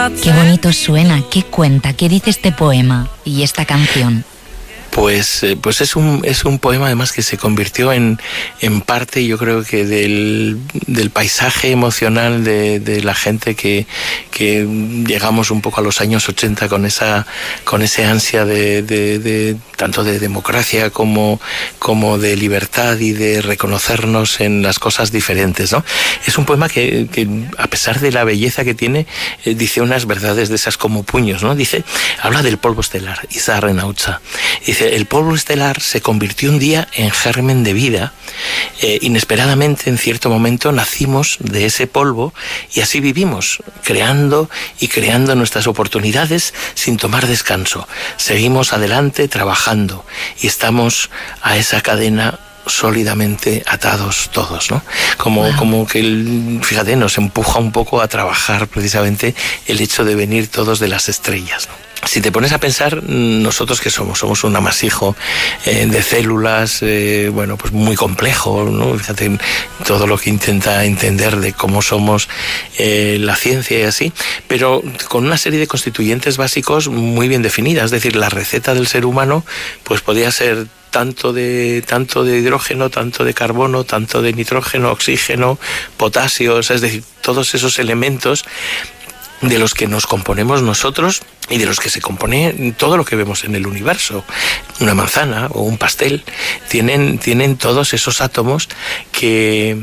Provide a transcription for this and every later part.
Qué bonito suena, qué cuenta, qué dice este poema y esta canción. Pues es un poema además que se convirtió en parte, yo creo que del paisaje emocional de la gente que llegamos un poco a los años 80 con ese ansia de tanto de democracia como de libertad y de reconocernos en las cosas diferentes, ¿no? Es un poema que a pesar de la belleza que tiene, dice unas verdades de esas como puños, ¿no? Habla del polvo estelar, Isar Renautza. Dice: el polvo estelar se convirtió un día en germen de vida. Inesperadamente, en cierto momento, nacimos de ese polvo y así vivimos, creando nuestras oportunidades sin tomar descanso. Seguimos adelante trabajando y estamos a esa cadena sólidamente atados todos, ¿no? Como que, fíjate, nos empuja un poco a trabajar precisamente el hecho de venir todos de las estrellas, ¿no? Si te pones a pensar, nosotros que somos un amasijo de células, pues muy complejo, ¿no? Fíjate todo lo que intenta entender de cómo somos la ciencia y así, pero con una serie de constituyentes básicos muy bien definidas. Es decir, la receta del ser humano pues podría ser tanto de hidrógeno, tanto de carbono, tanto de nitrógeno, oxígeno, potasio, es decir, todos esos elementos de los que nos componemos nosotros y de los que se compone todo lo que vemos en el universo. Una manzana o un pastel tienen todos esos átomos que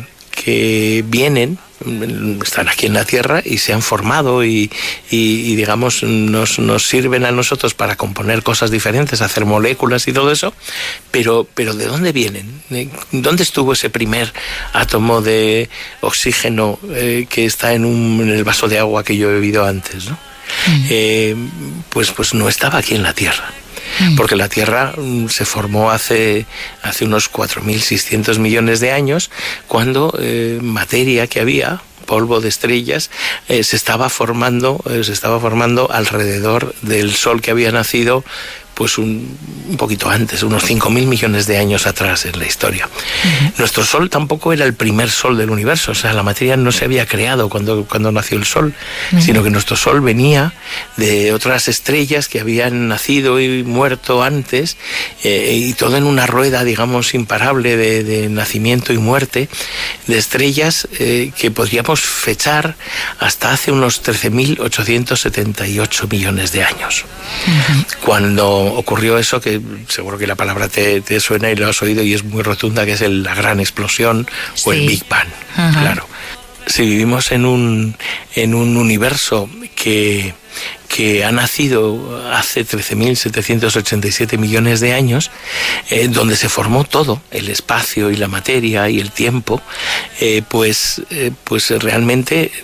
están aquí en la Tierra y se han formado y digamos nos sirven a nosotros para componer cosas diferentes, hacer moléculas y todo eso, pero ¿de dónde vienen? ¿Dónde estuvo ese primer átomo de oxígeno que está en el vaso de agua que yo he bebido antes, ¿no? Pues no estaba aquí en la Tierra. Porque la Tierra se formó hace unos 4.600 millones de años, cuando materia que había, polvo de estrellas, se estaba formando alrededor del Sol que había nacido pues un poquito antes, unos 5.000 millones de años atrás en la historia. Nuestro Sol tampoco era el primer Sol del universo, o sea, la materia no se había creado cuando nació el Sol, sino que nuestro Sol venía de otras estrellas que habían nacido y muerto antes, y todo en una rueda, digamos, imparable de nacimiento y muerte, de estrellas que podríamos fechar hasta hace unos 13.878 millones de años. Cuando ocurrió eso, que seguro que la palabra te suena y lo has oído y es muy rotunda, que es la gran explosión, sí, o el Big Bang. Claro. Si vivimos en un universo que ha nacido hace 13.787 millones de años, donde se formó todo, el espacio y la materia y el tiempo, pues realmente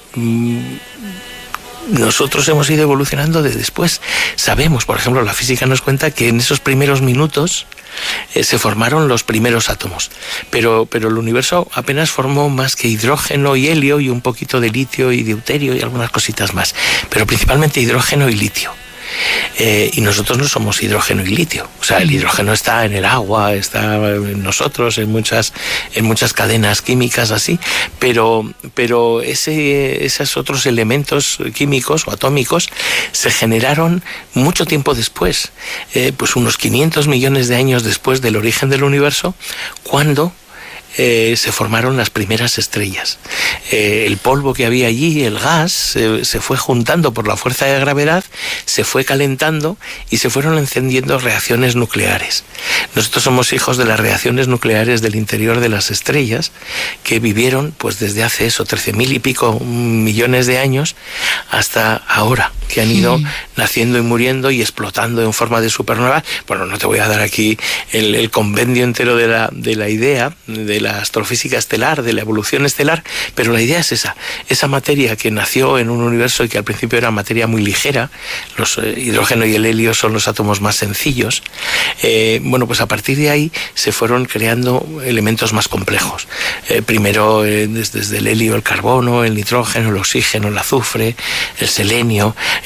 nosotros hemos ido evolucionando de después. Sabemos, por ejemplo, la física nos cuenta que en esos primeros minutos se formaron los primeros átomos, pero el universo apenas formó más que hidrógeno y helio y un poquito de litio y deuterio y algunas cositas más, pero principalmente hidrógeno y litio. Y nosotros no somos hidrógeno y litio, o sea, el hidrógeno está en el agua, está en nosotros, en muchas cadenas químicas así, pero esos otros elementos químicos o atómicos se generaron mucho tiempo después, pues unos 500 millones de años después del origen del universo, cuando se formaron las primeras estrellas. El polvo que había allí, el gas, se fue juntando por la fuerza de gravedad, se fue calentando y se fueron encendiendo reacciones nucleares. Nosotros somos hijos de las reacciones nucleares del interior de las estrellas, que vivieron pues desde hace 13.000 y pico millones de años hasta ahora, que han ido naciendo y muriendo y explotando en forma de supernova. Bueno, no te voy a dar aquí el compendio entero de la idea de la astrofísica estelar, de la evolución estelar, pero la idea es esa materia que nació en un universo y que al principio era materia muy ligera. Los hidrógeno y el helio son los átomos más sencillos. Pues a partir de ahí se fueron creando elementos más complejos. Primero desde el helio, el carbono, el nitrógeno, el oxígeno, el azufre, el selenio,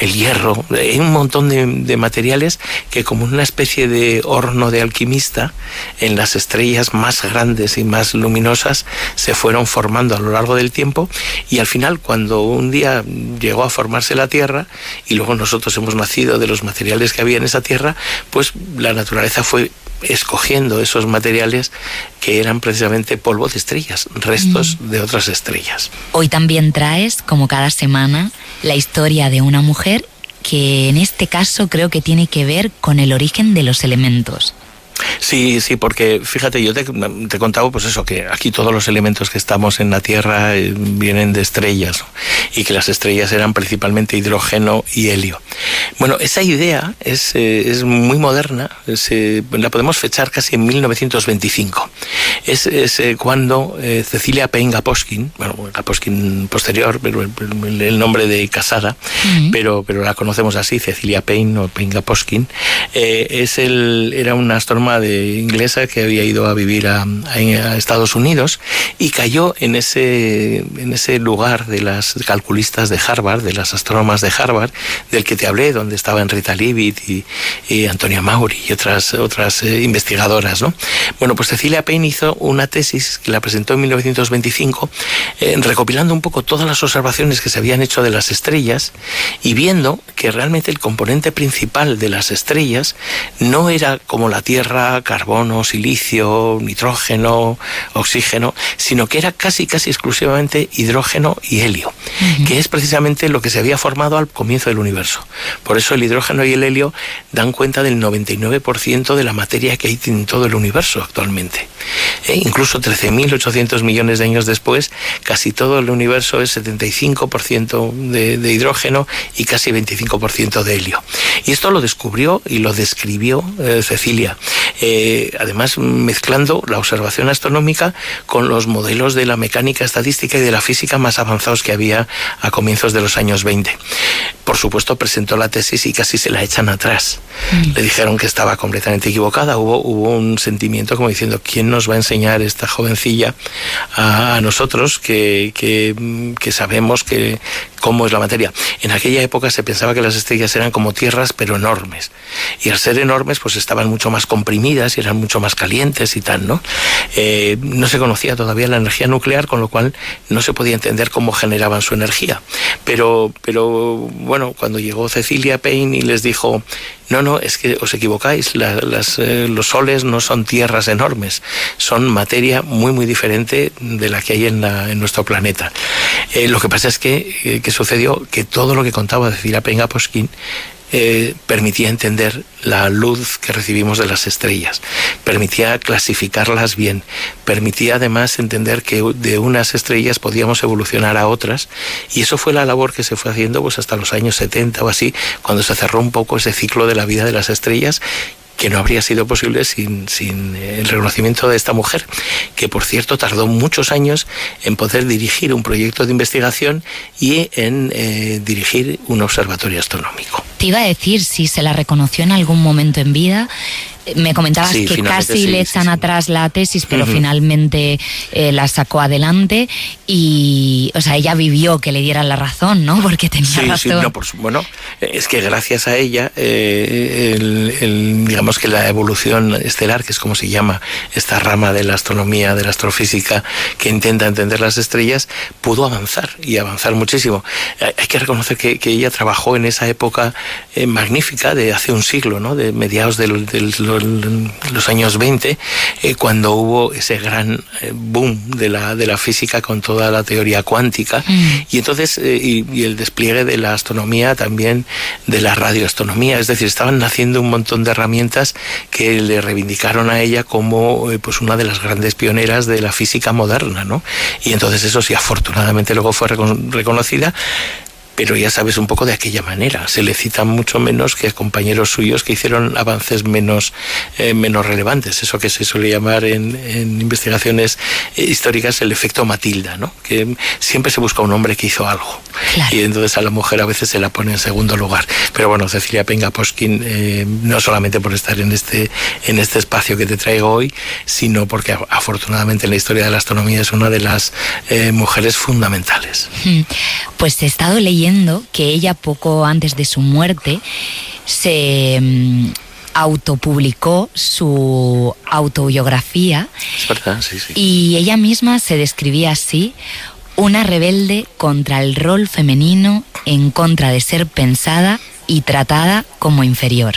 el hierro, hay un montón de materiales que, como una especie de horno de alquimista, en las estrellas más grandes y más luminosas se fueron formando a lo largo del tiempo, y al final, cuando un día llegó a formarse la Tierra y luego nosotros hemos nacido de los materiales que había en esa Tierra, pues la naturaleza fue escogiendo esos materiales que eran precisamente polvo de estrellas, restos de otras estrellas. Hoy también traes, como cada semana, la historia de una mujer que en este caso creo que tiene que ver con el origen de los elementos. Sí, porque fíjate, yo te he contado pues eso, que aquí todos los elementos que estamos en la Tierra vienen de estrellas, ¿no? Y que las estrellas eran principalmente hidrógeno y helio. Bueno, esa idea es muy moderna, la podemos fechar casi en 1925. Es cuando Cecilia Payne-Gaposchkin, bueno, Gaposchkin posterior, pero el nombre de casada, pero la conocemos así, Cecilia Payne o Payne-Gaposchkin, era una astrónoma inglesa que había ido a vivir a Estados Unidos y cayó en ese lugar de las calculistas de Harvard, de las astrónomas de Harvard, del que te hablé, donde estaban Rita Leavitt y Antonia Maury y otras investigadoras, ¿no? Bueno, pues Cecilia Payne hizo una tesis que la presentó en 1925, recopilando un poco todas las observaciones que se habían hecho de las estrellas y viendo que realmente el componente principal de las estrellas no era como la Tierra, carbono, silicio, nitrógeno, oxígeno, sino que era casi exclusivamente hidrógeno y helio, que es precisamente lo que se había formado al comienzo del universo. Por eso el hidrógeno y el helio dan cuenta del 99% de la materia que hay en todo el universo actualmente. Incluso 13.800 millones de años después, casi todo el universo es 75% de hidrógeno y casi 25% de helio. Y esto lo descubrió y lo describió Cecilia. Además mezclando la observación astronómica con los modelos de la mecánica estadística y de la física más avanzados que había a comienzos de los años 20. Por supuesto, presentó la tesis y casi se la echan atrás. Le dijeron que estaba completamente equivocada. Hubo un sentimiento como diciendo, ¿quién nos va a enseñar esta jovencilla a nosotros que sabemos cómo es la materia? En aquella época se pensaba que las estrellas eran como tierras, pero enormes. Y al ser enormes, pues estaban mucho más comprimidas y eran mucho más calientes y tal, ¿no? No se conocía todavía la energía nuclear, con lo cual no se podía entender cómo generaban su energía. Pero bueno, cuando llegó Cecilia Payne y les dijo, no, es que os equivocáis, los soles no son tierras enormes, son materia muy diferente de la que hay en nuestro planeta. Lo que pasa es que sucedió que todo lo que contaba Cecilia Payne-Gaposchkin permitía entender la luz que recibimos de las estrellas, permitía clasificarlas bien, permitía además entender que de unas estrellas podíamos evolucionar a otras, y eso fue la labor que se fue haciendo pues hasta los años 70 o así, cuando se cerró un poco ese ciclo de la vida de las estrellas, que no habría sido posible sin el reconocimiento de esta mujer, que por cierto tardó muchos años en poder dirigir un proyecto de investigación y en dirigir un observatorio astronómico. Te iba a decir si se la reconoció en algún momento en vida. Me comentabas que casi le echan atrás la tesis, pero finalmente la sacó adelante y, o sea, ella vivió que le dieran la razón, ¿no? Porque tenía razón. Bueno, es que gracias a ella, digamos que la evolución estelar, que es como se llama esta rama de la astronomía, de la astrofísica, que intenta entender las estrellas, pudo avanzar y avanzar muchísimo. Hay que reconocer que ella trabajó en esa época magnífica de hace un siglo, ¿no? De mediados de los años 20, cuando hubo ese gran boom de la física con toda la teoría cuántica, y entonces y el despliegue de la astronomía, también de la radioastronomía. Es decir, estaban naciendo un montón de herramientas que le reivindicaron a ella como pues una de las grandes pioneras de la física moderna, ¿no? Y entonces eso sí, afortunadamente luego fue reconocida. Pero ya sabes, un poco de aquella manera. Se le cita mucho menos que a compañeros suyos que hicieron avances menos relevantes. Eso que se suele llamar en investigaciones históricas el efecto Matilda, ¿no? Que siempre se busca un hombre que hizo algo. Claro. Y entonces a la mujer a veces se la pone en segundo lugar. Pero bueno, Cecilia Payne-Gaposchkin, no solamente por estar en este espacio que te traigo hoy, sino porque afortunadamente en la historia de la astronomía es una de las mujeres fundamentales. Pues he estado leyendo leyendo que ella, poco antes de su muerte, se autopublicó su autobiografía. Es verdad, sí. Y ella misma se describía así: una rebelde contra el rol femenino, en contra de ser pensada y tratada como inferior.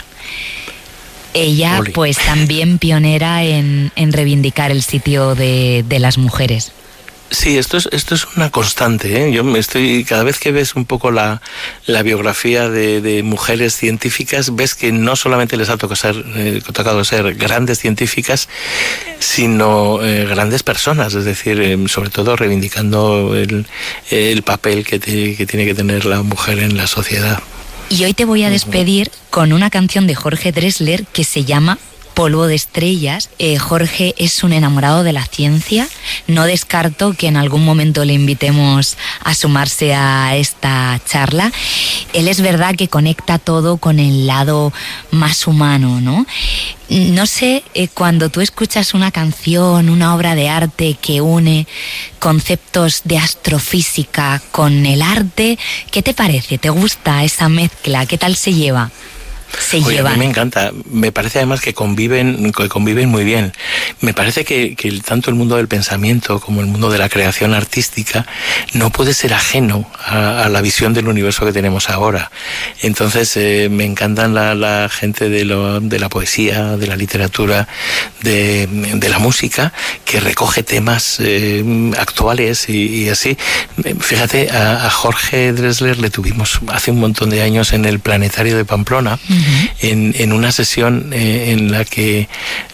Ella, pues, también pionera en reivindicar el sitio de las mujeres. Sí, esto es una constante, ¿eh? Yo cada vez que ves un poco la biografía de mujeres científicas, ves que no solamente les ha tocado ser grandes científicas, sino grandes personas, es decir, sobre todo reivindicando el papel que tiene que tener la mujer en la sociedad. Y hoy te voy a despedir con una canción de Jorge Drexler que se llama Polvo de estrellas. Jorge es un enamorado de la ciencia. No descarto que en algún momento le invitemos a sumarse a esta charla. Él, es verdad que conecta todo con el lado más humano, ¿no? No sé, cuando tú escuchas una canción, una obra de arte que une conceptos de astrofísica con el arte, ¿qué te parece? ¿Te gusta esa mezcla? ¿Qué tal se lleva? Oye, a mí me encanta, me parece además que conviven muy bien. Me parece que tanto el mundo del pensamiento como el mundo de la creación artística no puede ser ajeno a la visión del universo que tenemos ahora. Entonces me encantan la gente de la poesía, de la literatura, de la música, que recoge temas actuales y así. Fíjate, a Jorge Drexler le tuvimos hace un montón de años en el Planetario de Pamplona, en una sesión en la que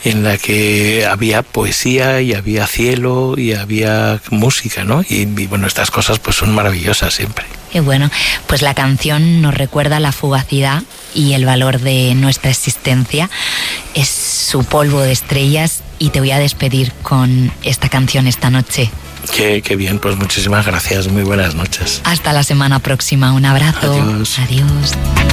había poesía y había cielo y había música, ¿no? Y bueno, estas cosas pues son maravillosas siempre. Qué bueno, pues la canción nos recuerda la fugacidad y el valor de nuestra existencia. Es su Polvo de estrellas y te voy a despedir con esta canción esta noche. Qué bien, pues muchísimas gracias, muy buenas noches. Hasta la semana próxima, un abrazo. Adiós. Adiós.